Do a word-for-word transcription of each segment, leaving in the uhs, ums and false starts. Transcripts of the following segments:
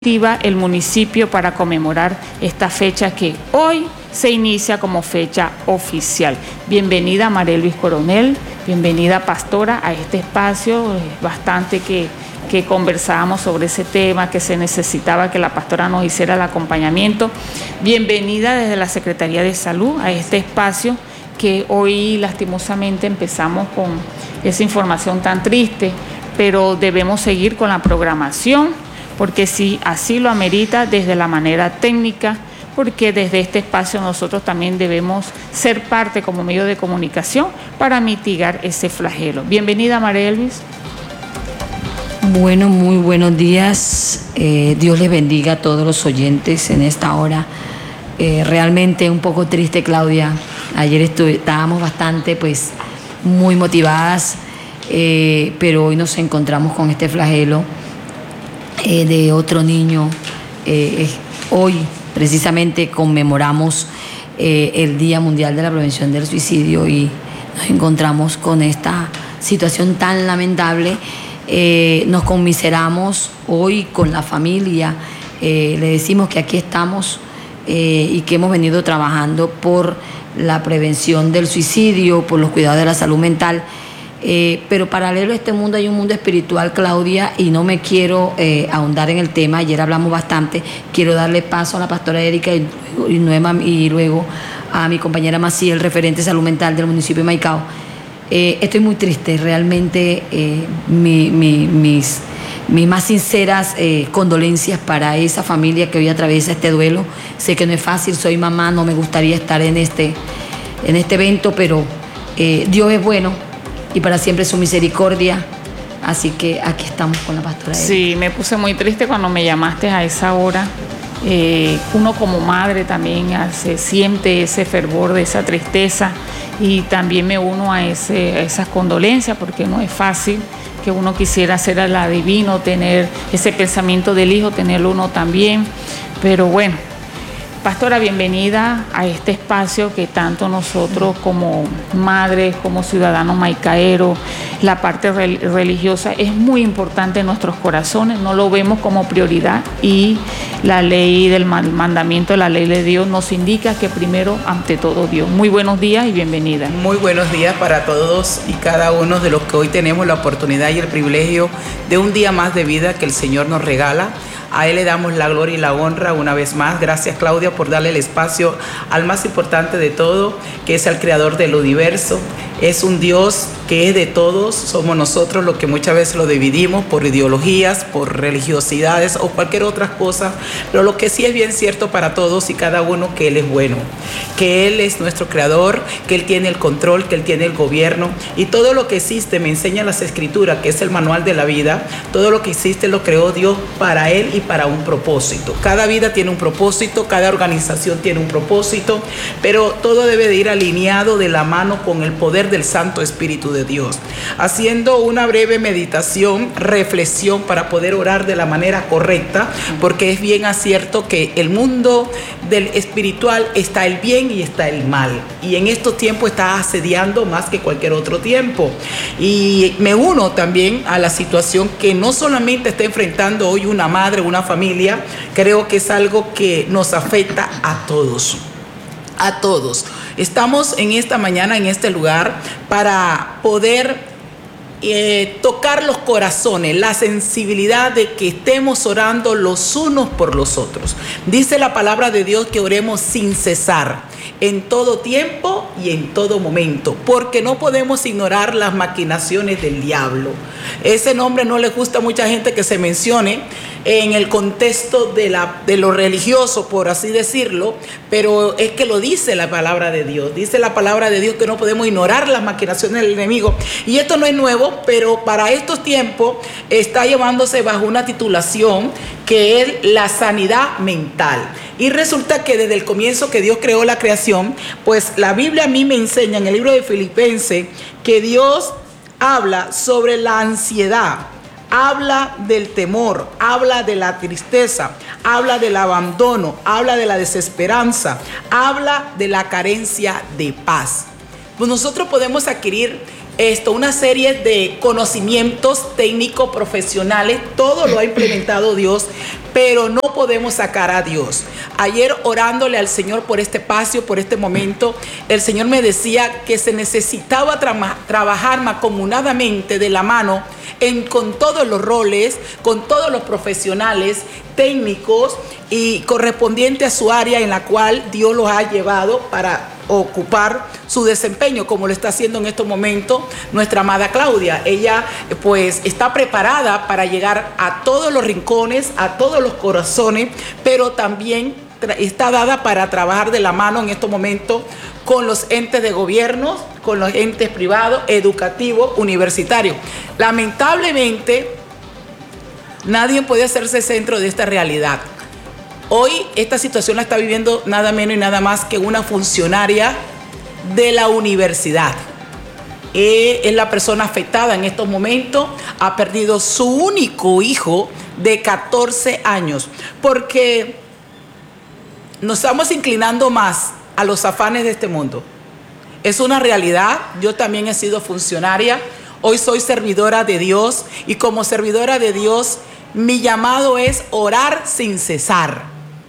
el municipio para conmemorar esta fecha que hoy se inicia como fecha oficial. Bienvenida Marelvis Coronel, bienvenida pastora a este espacio, es bastante que, que conversábamos sobre ese tema, que se necesitaba que la pastora nos hiciera el acompañamiento. Bienvenida desde la Secretaría de Salud a este espacio que hoy lastimosamente empezamos con esa información tan triste, pero debemos seguir con la programación, porque si así lo amerita desde la manera técnica, porque desde este espacio nosotros también debemos ser parte como medio de comunicación para mitigar ese flagelo. Bienvenida Marelvis. Bueno, muy buenos días. Eh, Dios les bendiga a todos los oyentes en esta hora. Eh, realmente un poco triste, Claudia. Ayer estuve, estábamos bastante, pues, muy motivadas, eh, pero hoy nos encontramos con este flagelo Eh, de otro niño. Eh, hoy precisamente conmemoramos eh, el Día Mundial de la Prevención del Suicidio y nos encontramos con esta situación tan lamentable. Eh, nos conmiseramos hoy con la familia, eh, le decimos que aquí estamos eh, y que hemos venido trabajando por la prevención del suicidio, por los cuidados de la salud mental. Eh, pero paralelo a este mundo hay un mundo espiritual, Claudia, y no me quiero eh, ahondar en el tema. Ayer hablamos bastante. Quiero darle paso a la pastora Erika y, y, Nueva, y luego a mi compañera Maciel, referente de salud mental del municipio de Maicao. Eh, estoy muy triste, realmente eh, mi, mi, mis, mis más sinceras eh, condolencias para esa familia que hoy atraviesa este duelo. Sé que no es fácil, soy mamá, no me gustaría estar en este, en este evento, pero eh, Dios es bueno y para siempre su misericordia, así que aquí estamos con la pastora Erika. Sí, me puse muy triste cuando me llamaste a esa hora. Eh, uno como madre también se siente ese fervor de esa tristeza y también me uno a, ese, a esas condolencias, porque no es fácil, que uno quisiera ser al adivino, tener ese pensamiento del hijo, tenerlo uno también, pero bueno. Pastora, bienvenida a este espacio que tanto nosotros como madres, como ciudadanos maicaeros, la parte religiosa es muy importante en nuestros corazones, no lo vemos como prioridad y la ley del mandamiento de la ley de Dios nos indica que primero, ante todo, Dios. Muy buenos días y bienvenida. Muy buenos días para todos y cada uno de los que hoy tenemos la oportunidad y el privilegio de un día más de vida que el Señor nos regala. A Él le damos la gloria y la honra una vez más. Gracias, Claudia, por darle el espacio al más importante de todo, que es el creador del universo. Es un Dios que es de todos, somos nosotros los que muchas veces lo dividimos por ideologías, por religiosidades o cualquier otra cosa, pero lo que sí es bien cierto para todos y cada uno, que Él es bueno, que Él es nuestro creador, que Él tiene el control, que Él tiene el gobierno y todo lo que existe, me enseñan las escrituras, que es el manual de la vida, todo lo que existe lo creó Dios para Él y para un propósito. Cada vida tiene un propósito, cada organización tiene un propósito, pero todo debe de ir alineado de la mano con el poder del Santo Espíritu de Dios. Haciendo una breve meditación, reflexión para poder orar de la manera correcta, porque es bien acierto que el mundo del espiritual está el bien y está el mal, y en estos tiempos está asediando más que cualquier otro tiempo. Y me uno también a la situación que no solamente está enfrentando hoy una madre, una familia, creo que es algo que nos afecta a todos, a todos. Estamos en esta mañana en este lugar para poder eh, tocar los corazones, la sensibilidad de que estemos orando los unos por los otros. Dice la palabra de Dios que oremos sin cesar, en todo tiempo y en todo momento, porque no podemos ignorar las maquinaciones del diablo. Ese nombre no le gusta a mucha gente que se mencione en el contexto de, la, de lo religioso, por así decirlo, pero es que lo dice la palabra de Dios. Dice la palabra de Dios que no podemos ignorar las maquinaciones del enemigo. Y esto no es nuevo, pero para estos tiempos está llevándose bajo una titulación que es la sanidad mental. Y resulta que desde el comienzo que Dios creó la creación, pues la Biblia a mí me enseña en el libro de Filipenses que Dios habla sobre la ansiedad, habla del temor, habla de la tristeza, habla del abandono, habla de la desesperanza, habla de la carencia de paz. Pues nosotros podemos adquirir esto, una serie de conocimientos técnicos profesionales, todo lo ha implementado Dios, pero no podemos sacar a Dios. Ayer orándole al Señor por este espacio, por este momento, el Señor me decía que se necesitaba tra- trabajar mancomunadamente de la mano en, con todos los roles, con todos los profesionales técnicos y correspondiente a su área en la cual Dios los ha llevado para ocupar su desempeño, como lo está haciendo en estos momentos nuestra amada Claudia. Ella pues está preparada para llegar a todos los rincones, a todos los corazones, pero también está dada para trabajar de la mano en estos momentos con los entes de gobierno, con los entes privados, educativos, universitarios. Lamentablemente, nadie puede hacerse centro de esta realidad. Hoy esta situación la está viviendo nada menos y nada más que una funcionaria de la universidad. Eh, es la persona afectada en estos momentos, ha perdido su único hijo de catorce años, porque nos estamos inclinando más a los afanes de este mundo. Es una realidad. Yo también he sido funcionaria, hoy soy servidora de Dios, y como servidora de Dios, mi llamado es orar sin cesar.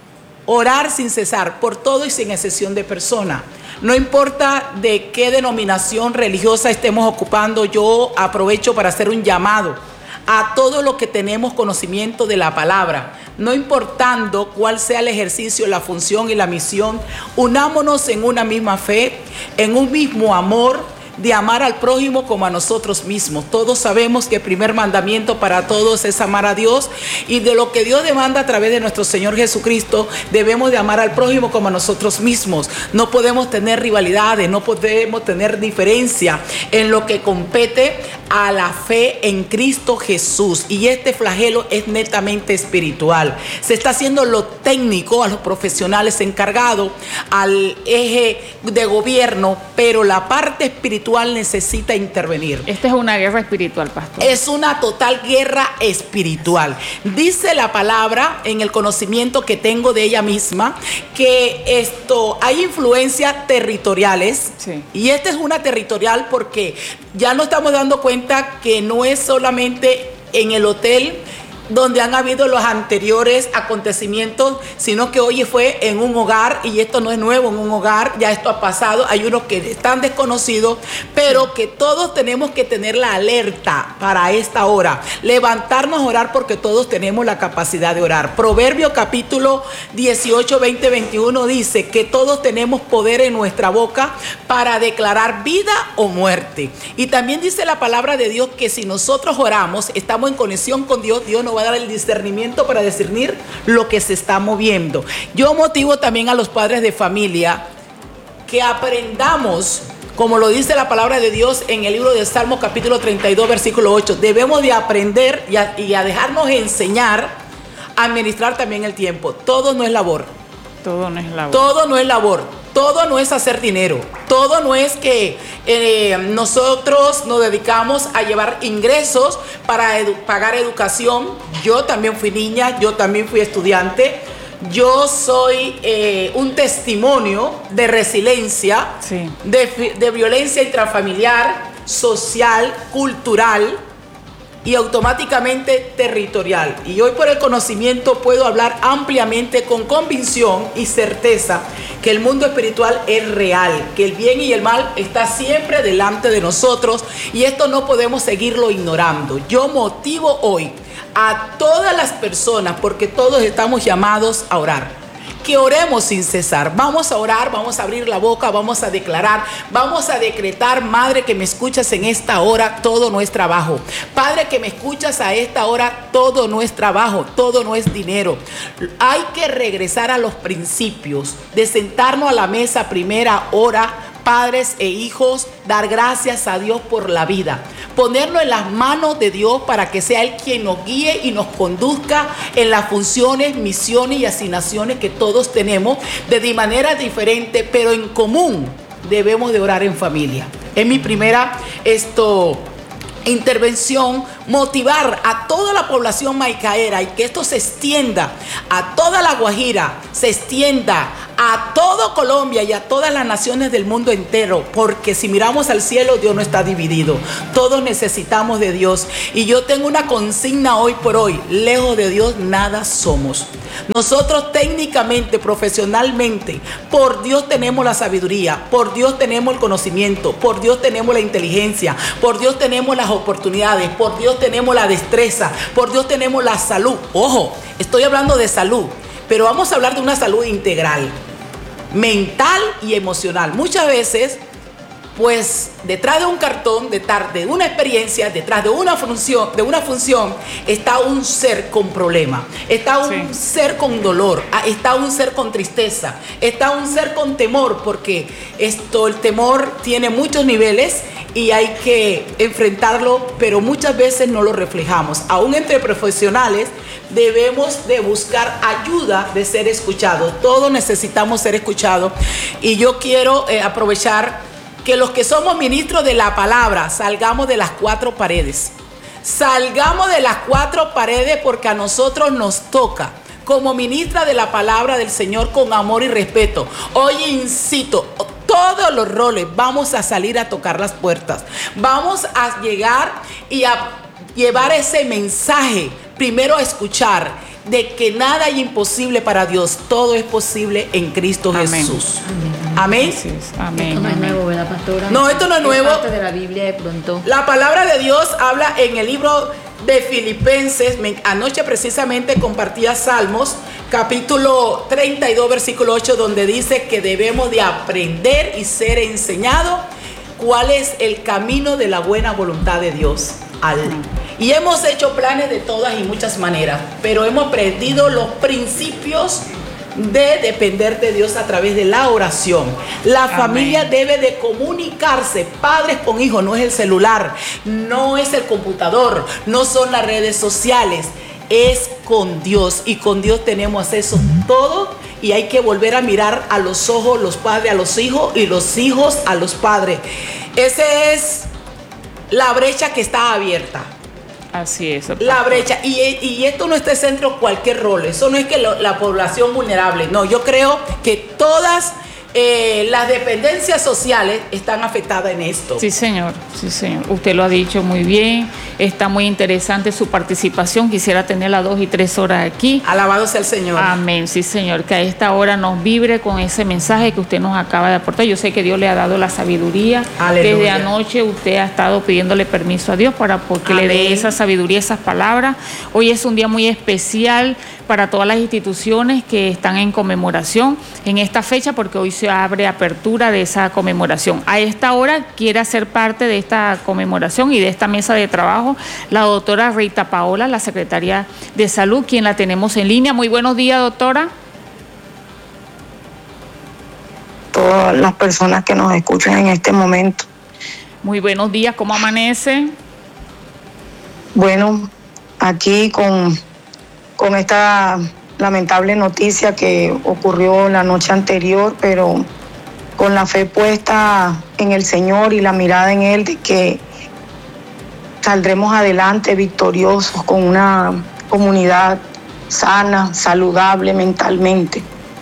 Orar sin cesar, por todo y sin excepción de persona. No importa de qué denominación religiosa estemos ocupando, yo aprovecho para hacer un llamado a todos los que tenemos conocimiento de la palabra. No importando cuál sea el ejercicio, la función y la misión, unámonos en una misma fe, en un mismo amor, de amar al prójimo como a nosotros mismos. Todos sabemos que el primer mandamiento para todos es amar a Dios, y de lo que Dios demanda a través de nuestro Señor Jesucristo, debemos de amar al prójimo como a nosotros mismos. No podemos tener rivalidades, no podemos tener diferencia en lo que compete a la fe en Cristo Jesús, y este flagelo es netamente espiritual. Se está haciendo lo técnico a los profesionales encargados, al eje de gobierno, pero la parte espiritual necesita intervenir. Esta es una guerra espiritual, pastor. Es una total guerra espiritual. Dice la palabra, en el conocimiento que tengo de ella misma, que esto hay influencias territoriales. Sí. Y esta es una territorial porque ya nos estamos dando cuenta que no es solamente en el hotel donde han habido los anteriores acontecimientos, sino que hoy fue en un hogar, y esto no es nuevo, en un hogar, ya esto ha pasado. Hay unos que están desconocidos, pero que todos tenemos que tener la alerta para esta hora, levantarnos a orar, porque todos tenemos la capacidad de orar. Proverbio capítulo dieciocho, veinte, veintiuno dice que todos tenemos poder en nuestra boca para declarar vida o muerte. Y también dice la palabra de Dios que si nosotros oramos, estamos en conexión con Dios, Dios nos va a dar el discernimiento para discernir lo que se está moviendo. Yo motivo también a los padres de familia que aprendamos, como lo dice la palabra de Dios en el libro de Salmo capítulo treinta y dos, versículo ocho. Debemos de aprender y a, y a dejarnos enseñar a administrar también el tiempo. Todo no es labor. Todo no es labor. Todo no es labor. Todo no es hacer dinero. Todo no es que eh, nosotros nos dedicamos a llevar ingresos para edu- pagar educación. Yo también fui niña, yo también fui estudiante. Yo soy eh, un testimonio de resiliencia, sí. de, de violencia intrafamiliar, social, cultural y automáticamente territorial. Y hoy, por el conocimiento, puedo hablar ampliamente con convicción y certeza que el mundo espiritual es real, que el bien y el mal está siempre delante de nosotros, y esto no podemos seguirlo ignorando. Yo motivo hoy a todas las personas, porque todos estamos llamados a orar, que oremos sin cesar. Vamos a orar, vamos a abrir la boca, vamos a declarar, vamos a decretar. Madre que me escuchas en esta hora, todo no es trabajo. Padre que me escuchas a esta hora, todo no es trabajo, todo no es dinero. Hay que regresar a los principios de sentarnos a la mesa primera hora, padres e hijos, dar gracias a Dios por la vida, ponerlo en las manos de Dios para que sea Él quien nos guíe y nos conduzca en las funciones, misiones y asignaciones que todos tenemos de manera diferente, pero en común. Debemos de orar en familia. Es mi primera esto intervención, motivar a toda la población maicaera, y que esto se extienda a toda La Guajira, se extienda a todo Colombia y a todas las naciones del mundo entero, porque si miramos al cielo, Dios no está dividido. Todos necesitamos de Dios. Y yo tengo una consigna hoy por hoy: lejos de Dios nada somos. Nosotros técnicamente, profesionalmente, por Dios tenemos la sabiduría, por Dios tenemos el conocimiento, por Dios tenemos la inteligencia, por Dios tenemos las oportunidades, por Dios tenemos la destreza, por Dios tenemos la salud. Ojo, estoy hablando de salud, pero vamos a hablar de una salud integral, mental y emocional. Muchas veces, pues detrás de un cartón, detrás de una experiencia, detrás de una función, de una función, está un ser con problema, está un sí. ser con dolor, está un ser con tristeza, está un ser con temor, porque esto, el temor tiene muchos niveles y hay que enfrentarlo, pero muchas veces no lo reflejamos. Aún entre profesionales debemos de buscar ayuda de ser escuchados. Todos necesitamos ser escuchados, y yo quiero eh, aprovechar que los que somos ministros de la palabra salgamos de las cuatro paredes. Salgamos de las cuatro paredes, porque a nosotros nos toca, como ministra de la palabra del Señor, con amor y respeto. Hoy incito todos los roles, vamos a salir a tocar las puertas. Vamos a llegar y a llevar ese mensaje, primero a escuchar, de que nada hay imposible para Dios. Todo es posible en Cristo Amén. Jesús. Amén. Amén. Amén. Esto no es nuevo, ¿verdad, pastora? No, esto no es nuevo. Es parte de la Biblia de pronto. La palabra de Dios habla en el libro de Filipenses. Anoche precisamente compartía Salmos, capítulo treinta y dos, versículo ocho, donde dice que debemos de aprender y ser enseñados cuál es el camino de la buena voluntad de Dios. Al Y hemos hecho planes de todas y muchas maneras, pero hemos aprendido los principios de depender de Dios a través de la oración. La Amén. Familia debe de comunicarse, padres con hijos. No es el celular, no es el computador, no son las redes sociales, es con Dios, y con Dios tenemos acceso a todo, y hay que volver a mirar a los ojos los padres a los hijos y los hijos a los padres. Esa es la brecha que está abierta. Así es. La brecha. Y, y esto no está exento de cualquier rol. Eso no es que lo, la población vulnerable. No, yo creo que todas eh, las dependencias sociales están afectadas en esto. Sí, señor. Sí, señor. Usted lo ha dicho muy bien. Está muy interesante su participación. Quisiera tenerla dos y tres horas aquí. Alabado sea el Señor. Amén. Sí, Señor. Que a esta hora nos vibre con ese mensaje que usted nos acaba de aportar. Yo sé que Dios le ha dado la sabiduría. Aleluya. Desde anoche usted ha estado pidiéndole permiso a Dios para que Amén. Le dé esa sabiduría, esas palabras. Hoy es un día muy especial para todas las instituciones que están en conmemoración en esta fecha, porque hoy se abre apertura de esa conmemoración. A esta hora quiere hacer parte de esta conmemoración y de esta mesa de trabajo la doctora Rita Paola, la secretaria de Salud, quien la tenemos en línea. Muy buenos días, doctora. Todas las personas que nos escuchan en este momento. Muy buenos días, ¿cómo amanece? Bueno, aquí con, con esta lamentable noticia que ocurrió la noche anterior, pero con la fe puesta en el Señor y la mirada en Él, de que saldremos adelante victoriosos con una comunidad sana, saludable mentalmente.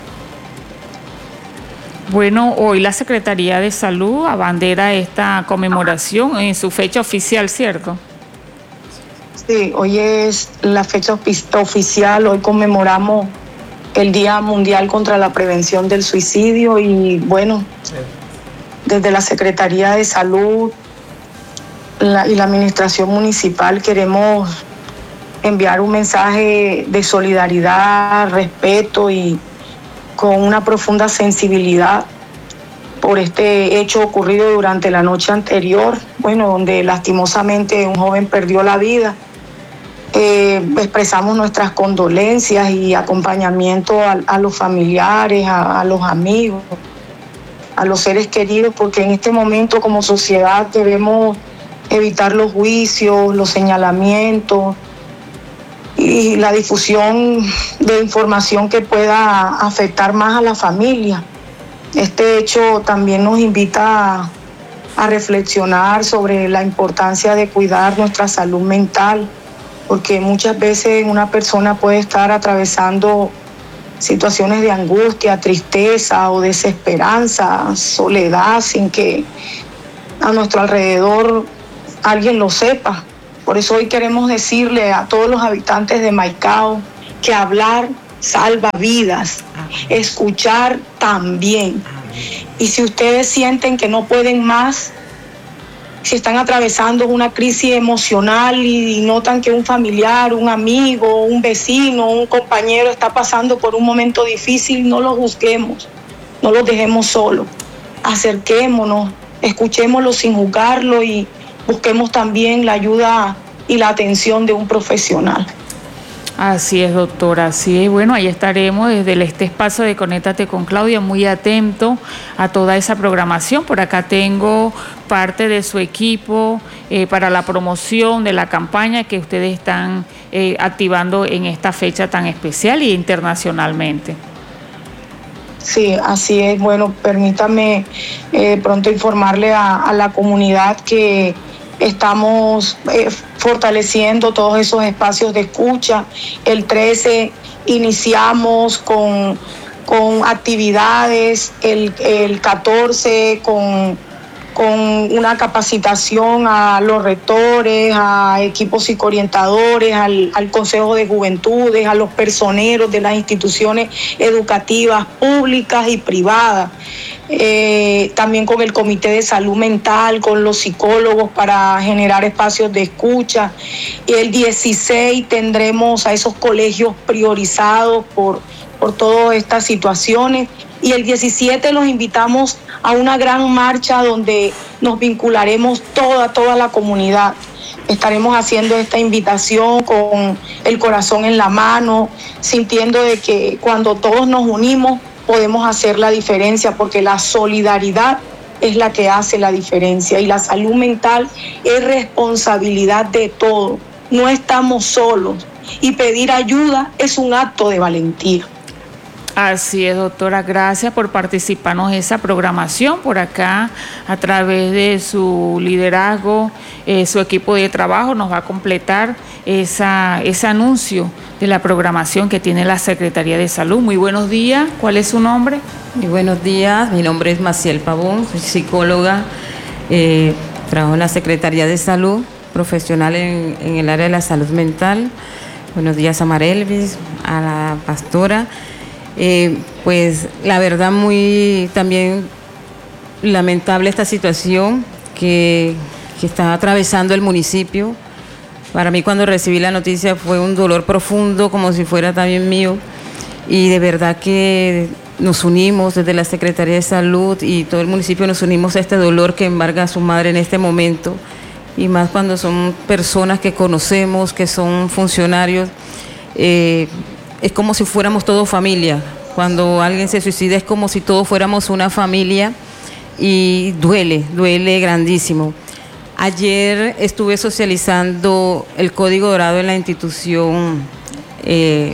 Bueno, hoy la Secretaría de Salud abandera esta conmemoración en su fecha oficial, ¿cierto? Sí, hoy es la fecha oficial. Hoy conmemoramos el Día Mundial contra la Prevención del Suicidio, y bueno, sí. Desde la Secretaría de Salud la, y la Administración Municipal queremos enviar un mensaje de solidaridad, respeto y con una profunda sensibilidad por este hecho ocurrido durante la noche anterior, bueno, donde lastimosamente un joven perdió la vida. Eh, expresamos nuestras condolencias y acompañamiento a, a los familiares, a, a los amigos, a los seres queridos, porque en este momento como sociedad debemos evitar los juicios, los señalamientos y la difusión de información que pueda afectar más a la familia. Este hecho también nos invita a, a reflexionar sobre la importancia de cuidar nuestra salud mental, porque muchas veces una persona puede estar atravesando situaciones de angustia, tristeza o desesperanza, soledad, sin que a nuestro alrededor alguien lo sepa. Por eso hoy queremos decirle a todos los habitantes de Maicao que hablar salva vidas, escuchar también. Y si ustedes sienten que no pueden más, si están atravesando una crisis emocional y notan que un familiar, un amigo, un vecino, un compañero está pasando por un momento difícil, no lo juzguemos, no lo dejemos solo. Acerquémonos, escuchémoslo sin juzgarlo y busquemos también la ayuda y la atención de un profesional. Así es, doctora, así es. Bueno, ahí estaremos desde este espacio de Conéctate con Claudia, muy atento a toda esa programación. Por acá tengo parte de su equipo eh, para la promoción de la campaña que ustedes están eh, activando en esta fecha tan especial y internacionalmente. Sí, así es. Bueno, permítame eh, pronto informarle a, a la comunidad que estamos eh, fortaleciendo todos esos espacios de escucha. El trece iniciamos con, con actividades, el, el catorce con, con una capacitación a los rectores, a equipos psicoorientadores, al, al Consejo de Juventudes, a los personeros de las instituciones educativas públicas y privadas. Eh, también con el Comité de Salud Mental, con los psicólogos para generar espacios de escucha. Y el dieciséis tendremos a esos colegios priorizados por, por todas estas situaciones. Y el diecisiete los invitamos a una gran marcha donde nos vincularemos toda, toda la comunidad. Estaremos haciendo esta invitación con el corazón en la mano, sintiendo de que cuando todos nos unimos, podemos hacer la diferencia, porque la solidaridad es la que hace la diferencia y la salud mental es responsabilidad de todos. No estamos solos y pedir ayuda es un acto de valentía. Así es, doctora, gracias por participarnos en esa programación por acá a través de su liderazgo, eh, su equipo de trabajo nos va a completar esa, ese anuncio de la programación que tiene la Secretaría de Salud. Muy buenos días, ¿cuál es su nombre? Muy buenos días, mi nombre es Maciel Pavón, soy psicóloga, eh, trabajo en la Secretaría de Salud, profesional en, en el área de la salud mental. Buenos días a Marelvis, a la pastora. Eh, pues la verdad muy también lamentable esta situación que, que está atravesando el municipio. Para mí cuando recibí la noticia fue un dolor profundo, como si fuera también mío, y de verdad que nos unimos desde la Secretaría de Salud y todo el municipio nos unimos a este dolor que embarga a su madre en este momento, y más cuando son personas que conocemos, que son funcionarios. eh, Es como si fuéramos todos familia. Cuando alguien se suicida es como si todos fuéramos una familia y duele, duele grandísimo. Ayer estuve socializando el Código Dorado en la institución eh,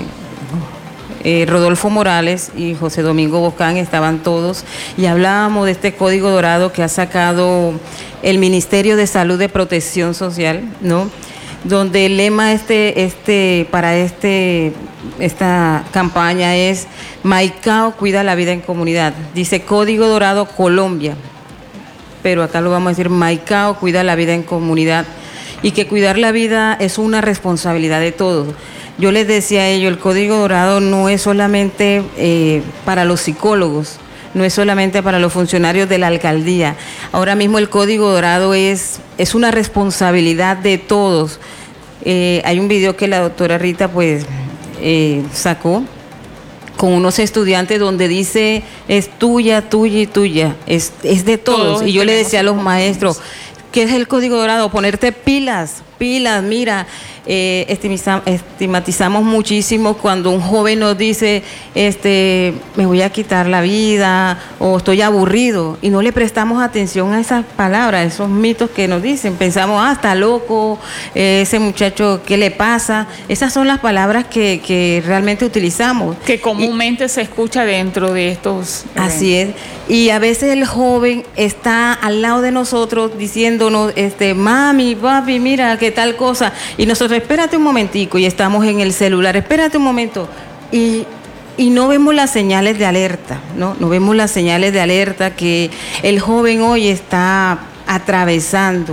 eh, Rodolfo Morales y José Domingo Bocán, estaban todos, y hablábamos de este Código Dorado que ha sacado el Ministerio de Salud de Protección Social, ¿no? Donde el lema este, este, para este, esta campaña es Maicao cuida la vida en comunidad. Dice Código Dorado Colombia, pero acá lo vamos a decir Maicao cuida la vida en comunidad, y que cuidar la vida es una responsabilidad de todos. Yo les decía a ellos, el Código Dorado no es solamente eh, para los psicólogos, no es solamente para los funcionarios de la alcaldía. Ahora mismo el Código Dorado es, es una responsabilidad de todos. Eh, hay un video que la doctora Rita pues eh, sacó con unos estudiantes donde dice es tuya, tuya y tuya, es, es de todos. todos y yo le decía a los maestros, ¿qué es el Código Dorado? Ponerte pilas, pilas, mira. Eh, estimizam, estigmatizamos muchísimo cuando un joven nos dice este, me voy a quitar la vida o estoy aburrido, y no le prestamos atención a esas palabras, esos mitos que nos dicen. Pensamos, ah, está loco, eh, ese muchacho, ¿qué le pasa? Esas son las palabras que, que realmente utilizamos. Que comúnmente y, se escucha dentro de estos eventos. Así es. Y a veces el joven está al lado de nosotros diciéndonos, este, mami, papi, mira, qué tal cosa. Y nosotros, espérate un momentico, y estamos en el celular, espérate un momento. Y y no vemos las señales de alerta, ¿no? No vemos las señales de alerta que el joven hoy está atravesando.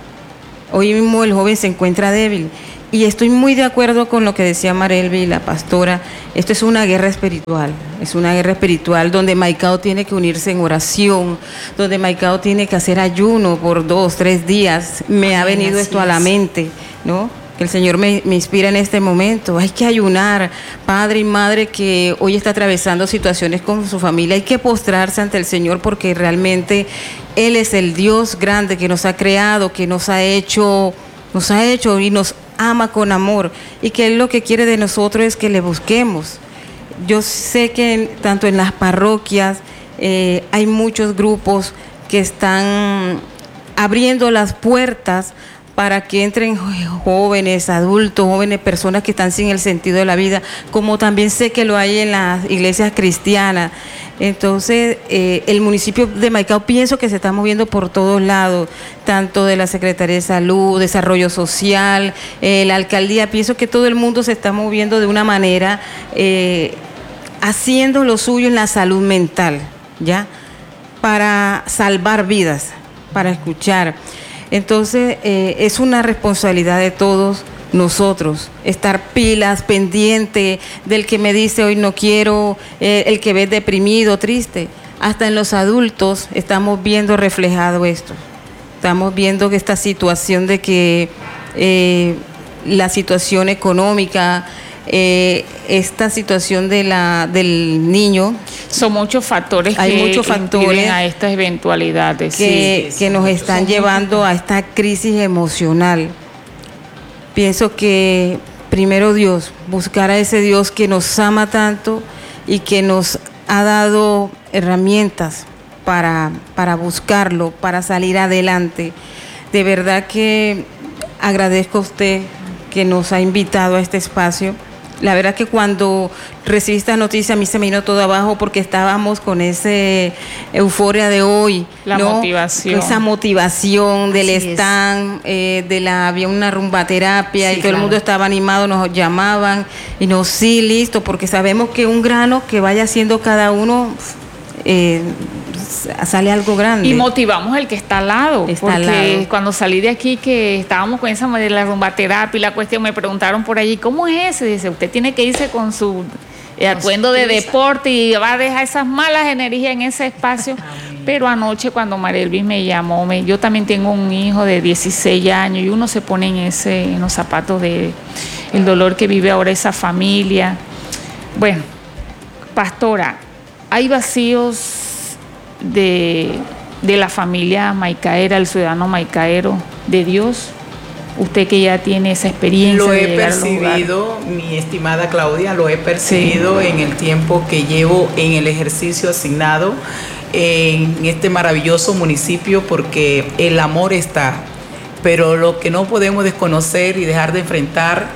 Hoy mismo el joven se encuentra débil. Y estoy muy de acuerdo con lo que decía Marelvi, la pastora. Esto es una guerra espiritual, es una guerra espiritual donde Maicao tiene que unirse en oración, donde Maicao tiene que hacer ayuno por dos, tres días. Me ha venido esto a la mente, ¿no? Que el Señor me, me inspira en este momento. Hay que ayunar, padre y madre que hoy está atravesando situaciones con su familia. Hay que postrarse ante el Señor porque realmente Él es el Dios grande que nos ha creado, que nos ha hecho, nos ha hecho y nos ama con amor, y que Él lo que quiere de nosotros es que le busquemos. Yo sé que en, tanto en las parroquias eh, hay muchos grupos que están abriendo las puertas para que entren jóvenes, adultos, jóvenes, personas que están sin el sentido de la vida, como también sé que lo hay en las iglesias cristianas. Entonces, eh, el municipio de Maicao pienso que se está moviendo por todos lados, tanto de la Secretaría de Salud, Desarrollo Social, eh, la alcaldía, pienso que todo el mundo se está moviendo de una manera, eh, haciendo lo suyo en la salud mental, ¿ya? Para salvar vidas, para escuchar. Entonces, eh, es una responsabilidad de todos nosotros, estar pilas, pendiente del que me dice hoy no quiero, eh, el que ve deprimido, triste. Hasta en los adultos estamos viendo reflejado esto. Estamos viendo que esta situación de que eh, la situación económica, eh, esta situación de la del niño, son muchos factores hay que muchos factores a estas eventualidades que, sí, que nos muchos, están llevando muchos. a esta crisis emocional. Pienso que primero Dios, buscar a ese Dios que nos ama tanto y que nos ha dado herramientas para, para buscarlo, para salir adelante. De verdad que agradezco a usted que nos ha invitado a este espacio. La verdad que cuando recibí esta noticia a mí se me vino todo abajo porque estábamos con esa euforia de hoy. La ¿no? motivación. Esa motivación del Así stand, eh, de la, había una rumbaterapia Sí, y todo claro. el mundo estaba animado, nos llamaban y nos, sí, listo, porque sabemos que un grano que vaya haciendo cada uno, eh, sale algo grande. Y motivamos al que está al lado, Está porque al lado. cuando salí de aquí que estábamos con esa de la rumbaterapia y la cuestión, me preguntaron por allí, ¿cómo es ese? Dice, usted tiene que irse con su eh, atuendo de deporte y va a dejar esas malas energías en ese espacio. Pero anoche cuando Marelvis me llamó, me, yo también tengo un hijo de dieciséis años y uno se pone en, ese, en los zapatos de el dolor que vive ahora esa familia. Bueno, pastora, hay vacíos de, de la familia maicaera, el ciudadano maicaero, de Dios. Usted que ya tiene esa experiencia. Lo de he llegar a los percibido, mi estimada Claudia, lo he percibido Sí. en el tiempo que llevo en el ejercicio asignado en este maravilloso municipio, porque el amor está, pero lo que no podemos desconocer y dejar de enfrentar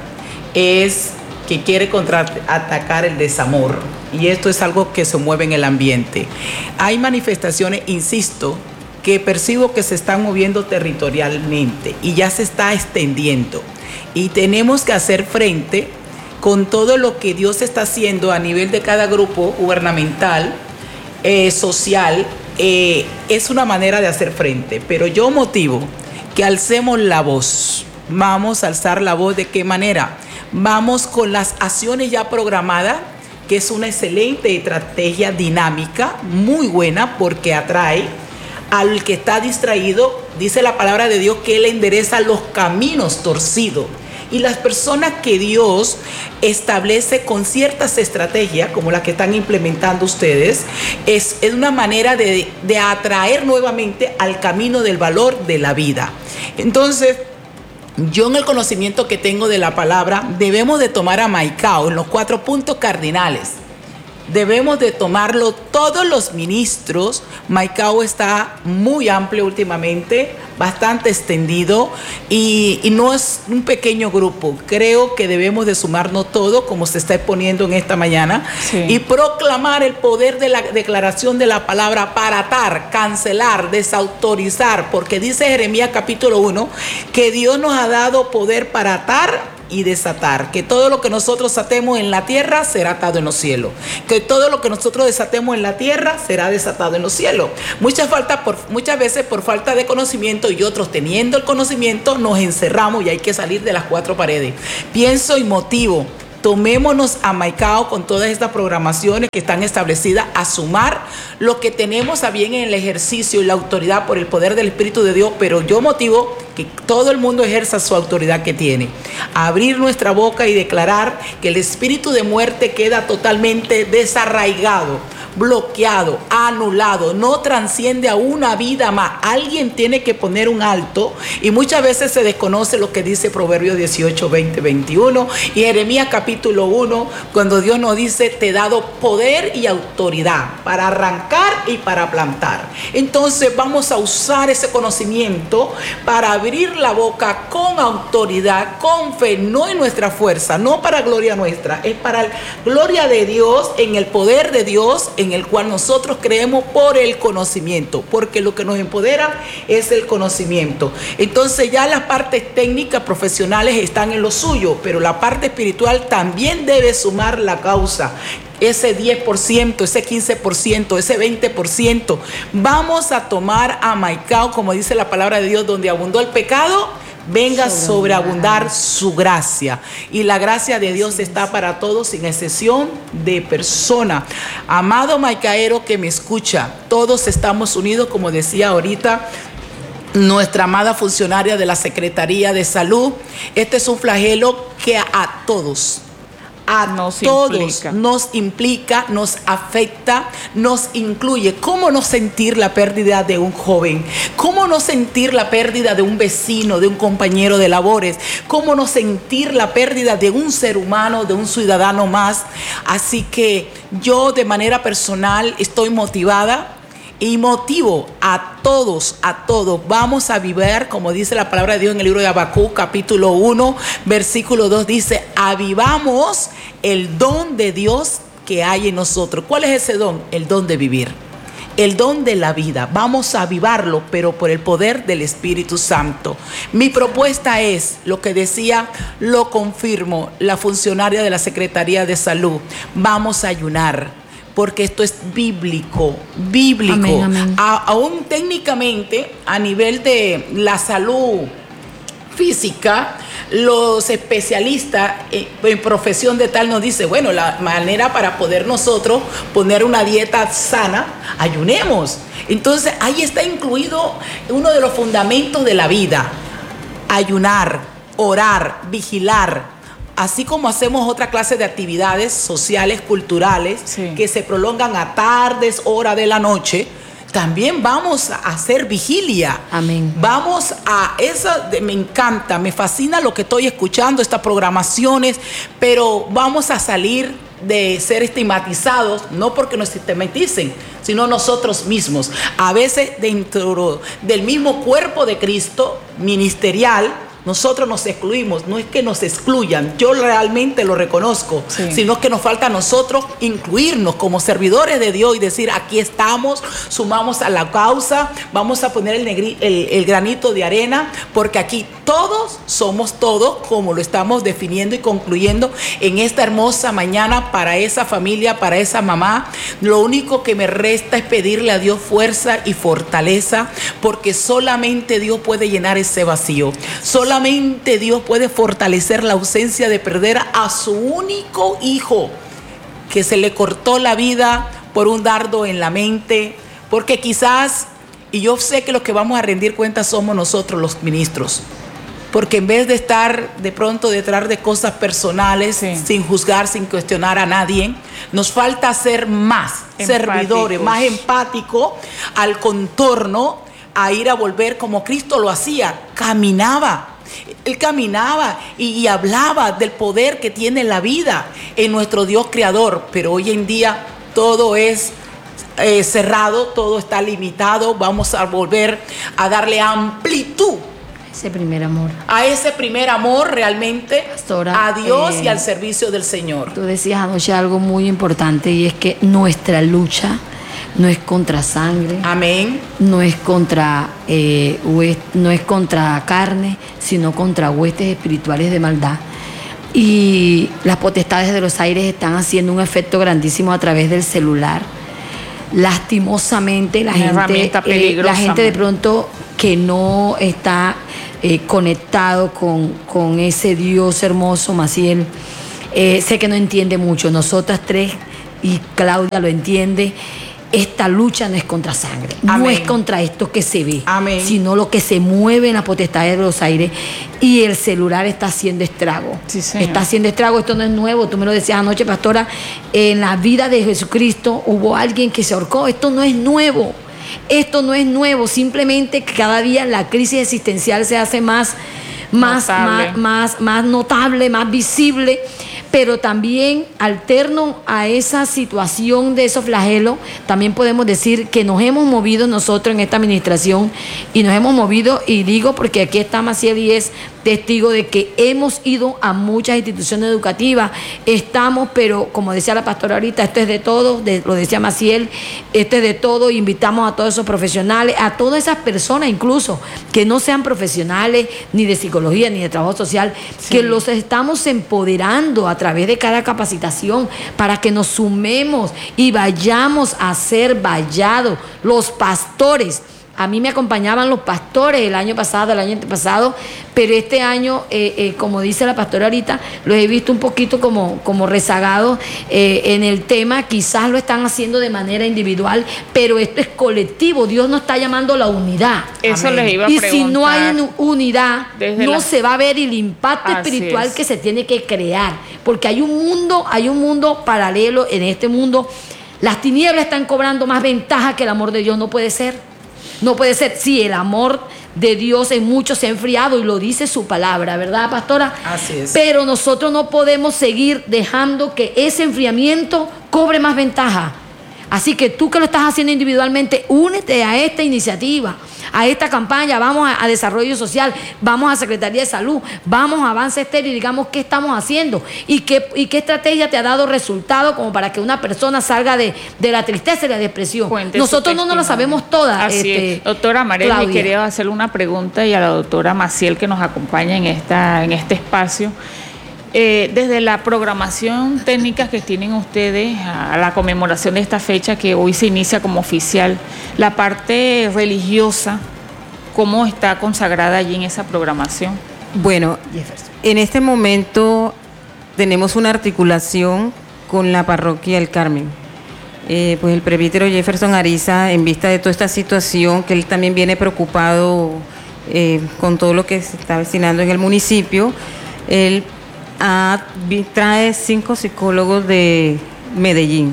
es que quiere contraatacar el desamor, y esto es algo que se mueve en el ambiente. Hay manifestaciones, insisto, que percibo que se están moviendo territorialmente y ya se está extendiendo, y tenemos que hacer frente con todo lo que Dios está haciendo a nivel de cada grupo gubernamental, eh, social. Eh, es una manera de hacer frente, pero yo motivo que alcemos la voz. Vamos a alzar la voz. ¿De qué manera? Vamos con las acciones ya programadas, que es una excelente estrategia dinámica, muy buena, porque atrae al que está distraído. Dice la palabra de Dios que Él endereza los caminos torcidos. Y las personas que Dios establece con ciertas estrategias, como las que están implementando ustedes, es, es una manera de, de atraer nuevamente al camino del valor de la vida. Entonces, yo, en el conocimiento que tengo de la palabra, debemos de tomar a Maicao en los cuatro puntos cardinales. Debemos de tomarlo todos los ministros. Maicao está muy amplio últimamente, bastante extendido, y, y no es un pequeño grupo. Creo que debemos de sumarnos todos, como se está exponiendo en esta mañana, Sí. y proclamar el poder de la declaración de la palabra para atar, cancelar, desautorizar, porque dice Jeremías capítulo uno que Dios nos ha dado poder para atar y desatar. Que todo lo que nosotros atemos en la tierra será atado en los cielos. Que todo lo que nosotros desatemos en la tierra será desatado en los cielos. Muchas, falta por, muchas veces por falta de conocimiento y otros teniendo el conocimiento nos encerramos y hay que salir de las cuatro paredes. Pienso y motivo. Tomémonos a Maicao con todas estas programaciones que están establecidas a sumar lo que tenemos a bien en el ejercicio y la autoridad por el poder del Espíritu de Dios, pero yo motivo que todo el mundo ejerza su autoridad que tiene. Abrir nuestra boca y declarar que el espíritu de muerte queda totalmente desarraigado, bloqueado, anulado, no trasciende a una vida más. Alguien tiene que poner un alto y muchas veces se desconoce lo que dice Proverbios dieciocho, veinte, veintiuno y Jeremías capítulo uno, cuando Dios nos dice: te he dado poder y autoridad para arrancar y para plantar. Entonces vamos a usar ese conocimiento para abrir la boca con autoridad, con fe, no en nuestra fuerza, no para gloria nuestra, es para la gloria de Dios, en el poder de Dios, en el cual nosotros creemos por el conocimiento, porque lo que nos empodera es el conocimiento. Entonces ya las partes técnicas profesionales están en lo suyo, pero la parte espiritual también debe sumar la causa. Ese diez por ciento, ese quince por ciento, ese veinte por ciento. Vamos a tomar a Maicao, como dice la palabra de Dios, donde abundó el pecado, venga a sobreabundar su gracia. Y la gracia de Dios está para todos, sin excepción de persona. Amado maicaero que me escucha, todos estamos unidos, como decía ahorita nuestra amada funcionaria de la Secretaría de Salud. Este es un flagelo que a, a todos, a nos todos implica. nos implica, nos afecta, nos incluye. ¿Cómo no sentir la pérdida de un joven? ¿Cómo no sentir la pérdida de un vecino, de un compañero de labores? ¿Cómo no sentir la pérdida de un ser humano, de un ciudadano más? Así que yo de manera personal estoy motivada y motivo a todos, a todos. Vamos a vivir, como dice la palabra de Dios en el libro de Habacuc, capítulo uno, versículo dos, dice: avivamos el don de Dios que hay en nosotros. ¿Cuál es ese don? El don de vivir, el don de la vida. Vamos a avivarlo, pero por el poder del Espíritu Santo. Mi propuesta es, lo que decía, lo confirmo, la funcionaria de la Secretaría de Salud: vamos a ayunar, porque esto es bíblico, bíblico. Amén, amén. A, aún técnicamente, a nivel de la salud física, los especialistas en, en profesión de tal nos dicen: bueno, la manera para poder nosotros poner una dieta sana, ayunemos. Entonces ahí está incluido uno de los fundamentos de la vida: ayunar, orar, vigilar. Así como hacemos otra clase de actividades sociales, culturales, sí, que se prolongan a tardes, hora de la noche, también vamos a hacer vigilia. Amén. Vamos a, eso me encanta, me fascina lo que estoy escuchando, estas programaciones, pero vamos a salir de ser estigmatizados, no porque nos sistematicen, sino nosotros mismos. A veces dentro del mismo cuerpo de Cristo ministerial, nosotros nos excluimos. No es que nos excluyan, yo realmente lo reconozco, sí, sino que nos falta a nosotros incluirnos como servidores de Dios y decir: aquí estamos, sumamos a la causa, vamos a poner el, negri, el, el granito de arena, porque aquí todos somos todos, como lo estamos definiendo y concluyendo en esta hermosa mañana para esa familia, para esa mamá. Lo único que me resta es pedirle a Dios fuerza y fortaleza, porque solamente Dios puede llenar ese vacío. Solamente Solamente Dios puede fortalecer la ausencia de perder a su único hijo, que se le cortó la vida por un dardo en la mente, porque quizás, y yo sé que los que vamos a rendir cuentas somos nosotros los ministros, porque en vez de estar de pronto detrás de cosas personales, sí, sin juzgar, sin cuestionar a nadie, nos falta ser más empáticos, servidores, más empáticos al contorno, a ir a volver como Cristo lo hacía, caminaba. Él caminaba y, y hablaba del poder que tiene la vida en nuestro Dios creador, pero hoy en día todo es eh, cerrado, todo está limitado. Vamos a volver a darle amplitud, ese primer amor, a ese primer amor realmente, Pastora, a Dios eh, y al servicio del Señor. Tú decías anoche algo muy importante, y es que nuestra lucha no es contra sangre, amén, no es contra eh, huest, no es contra carne, sino contra huestes espirituales de maldad. y las potestades de los aires están haciendo un efecto grandísimo a través del celular. Lastimosamente la gente, eh, la gente de pronto que no está eh, conectado con, con ese Dios hermoso, Maciel, eh, sé que no entiende mucho. Nosotras tres, y Claudia lo entiende, esta lucha no es contra sangre, Amén. No es contra esto que se ve, Amén. Sino lo que se mueve en las potestades de los aires, y el celular está haciendo estrago, sí, está haciendo estrago. Esto no es nuevo, tú me lo decías anoche, pastora, en la vida de Jesucristo hubo alguien que se ahorcó. Esto no es nuevo, esto no es nuevo, simplemente que cada día la crisis existencial se hace más, más, más, más, más notable, más visible. Pero también alterno a esa situación de esos flagelos, también podemos decir que nos hemos movido nosotros en esta administración, y nos hemos movido, y digo porque aquí está Maciel y es testigo de que hemos ido a muchas instituciones educativas, estamos, pero como decía la pastora ahorita, esto es de todos, de, lo decía Maciel, esto es de todo, invitamos a todos esos profesionales, a todas esas personas incluso que no sean profesionales ni de psicología ni de trabajo social, sí. que los estamos empoderando a través de cada capacitación para que nos sumemos y vayamos a ser vallados. Los pastores, a mí me acompañaban los pastores el año pasado, el año pasado, pero este año, eh, eh, como dice la pastora ahorita, los he visto un poquito como, como rezagados eh, en el tema. Quizás lo están haciendo de manera individual, pero esto es colectivo. Dios nos está llamando a la unidad. Eso Amén. Les iba a y preguntar. Si no hay unidad, no la... se va a ver el impacto Así espiritual es. Que se tiene que crear, porque hay un mundo, hay un mundo paralelo. En este mundo las tinieblas están cobrando más ventaja que el amor de Dios. No puede ser. No puede ser. Sí, el amor de Dios en muchos se ha enfriado, y lo dice su palabra, ¿verdad, pastora? Así es. Pero nosotros no podemos seguir dejando que ese enfriamiento cobre más ventaja. Así que tú que lo estás haciendo individualmente, únete a esta iniciativa, a esta campaña. Vamos a, a Desarrollo Social, vamos a Secretaría de Salud, vamos a Avance Estéreo y digamos qué estamos haciendo y qué, y qué estrategia te ha dado resultado como para que una persona salga de, de la tristeza y la depresión. Cuente Nosotros no nos la sabemos todas. Así este, es. Doctora Marel, Claudia. quería hacerle una pregunta, y a la doctora Maciel, que nos acompaña en, esta, en este espacio. Eh, desde la programación técnica que tienen ustedes a la conmemoración de esta fecha que hoy se inicia como oficial, la parte religiosa, ¿cómo está consagrada allí en esa programación? Bueno, en este momento tenemos una articulación con la parroquia El Carmen. Eh, pues el presbítero Jefferson Ariza, en vista de toda esta situación, que él también viene preocupado eh, con todo lo que se está destinando en el municipio, él Ah, trae cinco psicólogos de Medellín,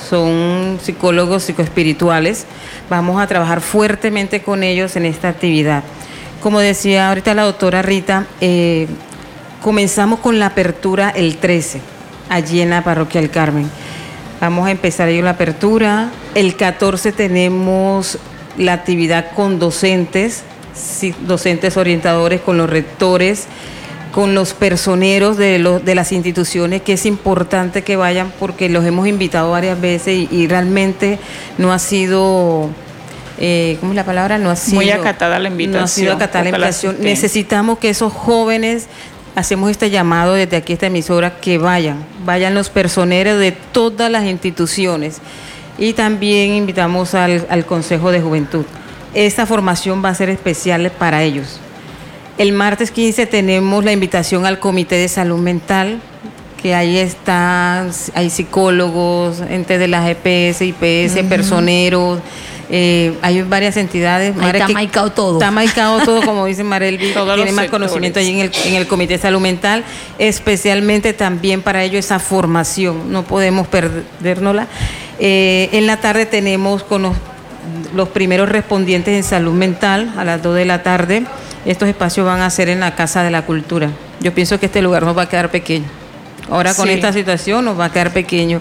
son psicólogos psicoespirituales. Vamos a trabajar fuertemente con ellos en esta actividad. Como decía ahorita la doctora Rita, eh, comenzamos con la apertura el trece, allí en la parroquia del Carmen. Vamos a empezar ahí la apertura. El catorce tenemos la actividad con docentes, sí, docentes orientadores, con los rectores, con los personeros de, los, de las instituciones, que es importante que vayan porque los hemos invitado varias veces y, y realmente no ha sido, eh, ¿cómo es la palabra? No ha sido muy acatada la invitación. No ha sido acatada la invitación. La Necesitamos que esos jóvenes, hacemos este llamado desde aquí, esta emisora, que vayan, vayan los personeros de todas las instituciones, y también invitamos al, al Consejo de Juventud. Esta formación va a ser especial para ellos. El martes quince tenemos la invitación al Comité de Salud Mental, que ahí están, hay psicólogos, entes de la G P S, I P S, uh-huh. personeros, eh, hay varias entidades. Ahí está maicado todo. Está maicado todo, como dice Marelvi, tiene más conocimiento allí en el, en el Comité de Salud Mental, especialmente también para ello esa formación, no podemos perdérnosla. Eh, en la tarde tenemos con los, los primeros respondientes en salud mental a las dos de la tarde. Estos espacios van a ser en la Casa de la Cultura. Yo pienso que este lugar nos va a quedar pequeño. Ahora con sí. esta situación nos va a quedar pequeño.